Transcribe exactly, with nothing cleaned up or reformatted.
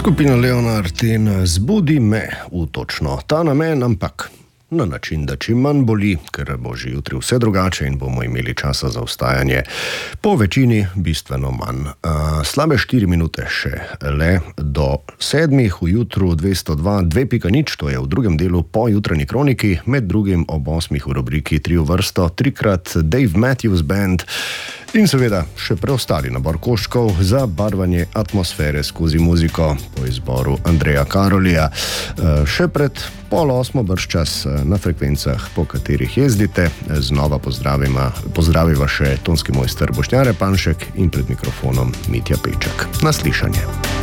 Skupina Leonard in Zbudi me v točno ta namen, ampak na način, da čim manj boli, ker bo že jutri vse drugače in bomo imeli časa za vstajanje po večini bistveno manj. Uh, slabe štiri minute še le do sedmih v jutru dvesto dva dve pika nič, to je v drugem delu po jutranji kroniki, med drugim ob osmih v rubriki Tri v vrsto, trikrat Dave Matthews Band in seveda še preostali nabor koščkov za barvanje atmosfere skozi muziko po izboru Andreja Karolija. Uh, še pred pol osmo bržčas na frekvencah, po katerih jezdite. Znova pozdraviva še tonski mojster Boštjan Repanšek in pred mikrofonom Mitja Peček. Na slišanje.